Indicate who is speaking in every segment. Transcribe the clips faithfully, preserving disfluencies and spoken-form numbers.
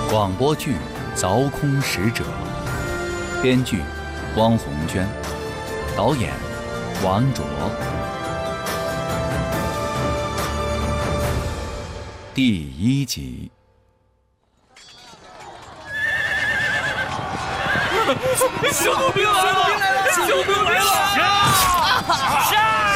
Speaker 1: 广播剧《凿空使者》，编剧汪红娟，导演王卓。第一集。
Speaker 2: 救兵来了！救兵来了！杀！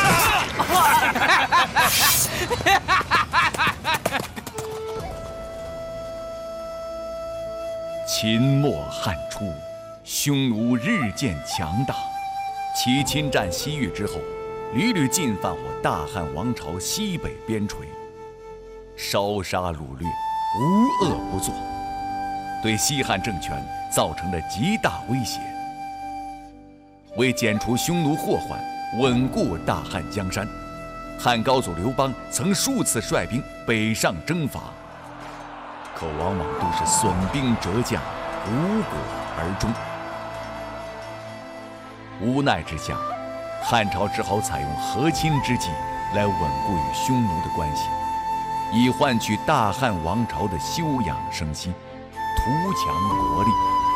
Speaker 1: 秦末汉初，匈奴日渐强大。其侵占西域之后，屡屡进犯我大汉王朝西北边陲，烧杀掳掠，无恶不作，对西汉政权造成了极大威胁。为剪除匈奴祸患，稳固大汉江山，汉高祖刘邦曾数次率兵北上征伐，可往往都是损兵折将，无果而终。无奈之下，汉朝只好采用和亲之计来稳固与匈奴的关系，以换取大汉王朝的休养生息，图强国力。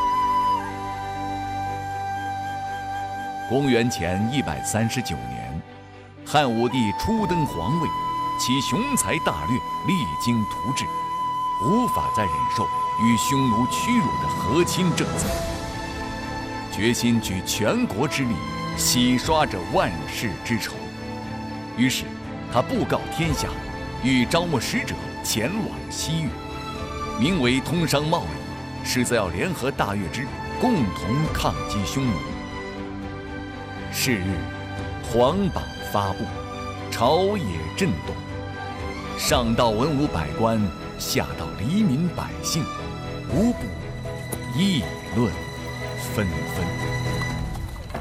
Speaker 1: 公元前一百三十九年，汉武帝初登皇位，其雄才大略励精图治，无法再忍受与匈奴屈辱的和亲政策，决心举全国之力洗刷这万世之仇。于是他布告天下，欲招募使者前往西域，名为通商贸易，实则要联合大月支，共同抗击匈奴。是日，皇榜发布，朝野震动，上到文武百官，下到黎民百姓，无不议论纷纷。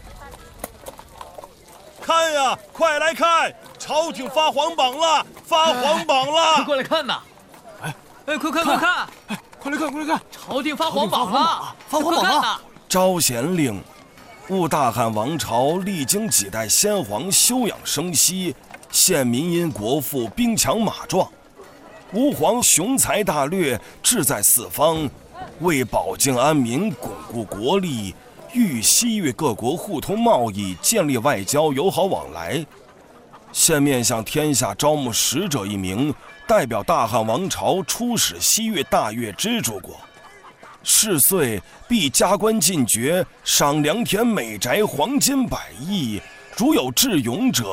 Speaker 3: 看呀，快来看，朝廷发皇榜了，发皇榜了！
Speaker 2: 快过来看呐！哎哎，快快快看！
Speaker 3: 哎，快来看，快来看！
Speaker 2: 朝廷发皇榜了，
Speaker 3: 发皇榜了！
Speaker 4: 招贤令，吾大汉王朝历经几代先皇休养生息，现民因国富，兵强马壮。吾皇雄才大略，志在四方，为保境安民，巩固国力，与西域各国互通贸易，建立外交友好往来。现面向天下招募使者一名，代表大汉王朝出使西域大月支诸国。是岁必加官进爵，赏良田美宅，黄金百亿。如有智勇者，